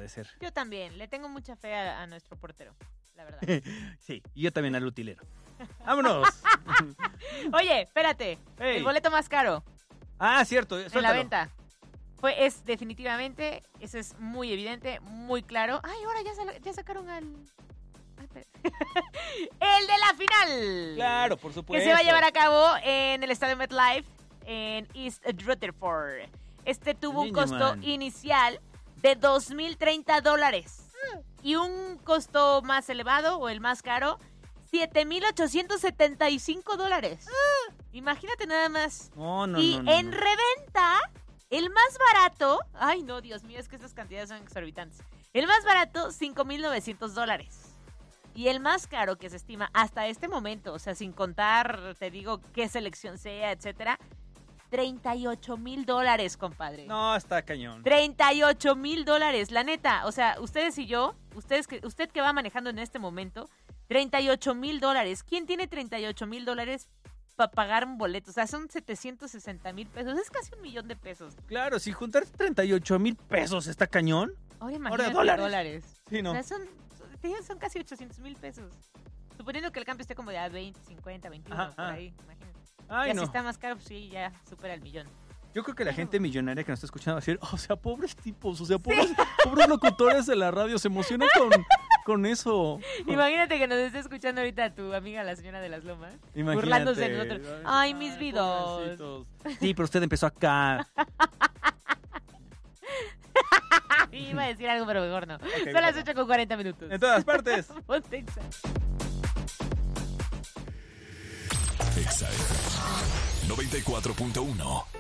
agradecer. Yo también, le tengo mucha fe a nuestro portero, la verdad. Sí, y yo también al utilero. ¡Vámonos! Oye, espérate, Hey. el boleto más caro Cierto, en la suéltalo. venta es definitivamente, eso es muy evidente, muy claro. Ay, ahora ya sacaron al... Ay, espera. El de la final. Claro, por supuesto. Que se va a llevar a cabo en el Estadio MetLife en East Rutherford. Este tuvo un Niño, costo man. inicial de $2,030 y un costo más elevado o el más caro, $7,875. Imagínate nada más. No. Y en reventa, el más barato, ay no, Dios mío, es que estas cantidades son exorbitantes. El más barato, $5,900. Y el más caro que se estima hasta este momento, o sea, sin contar, te digo, qué selección sea, etcétera, $38,000, compadre. No, está cañón. $38,000, la neta. O sea, ustedes y yo, usted que va manejando en este momento, $38,000. ¿Quién tiene $38,000 para pagar un boleto? O sea, son 760,000 pesos. Es casi $1,000,000. Claro, si juntar 38,000 pesos está cañón. Ahora imagínate dólares. Sí, no. O sea, son casi 800,000 pesos. Suponiendo que el cambio esté como de a 20, 50, 21, Ajá, por ahí, imagínate. Ay, Y no. si está más caro, pues sí, ya supera el millón. Yo creo que la gente millonaria que nos está escuchando va a decir, o sea, pobres tipos, o sea, pobres locutores de la radio, se emocionan con eso. Imagínate que nos esté escuchando ahorita tu amiga, la señora de las Lomas, Imagínate. burlándose de nosotros. Ay, mis vidos. pobrecitos. Sí, pero usted empezó acá. Iba a decir algo, pero mejor no. Ok, Son las mejor 8:40. En todas partes. Ponte Exa. Exa FM 94.1.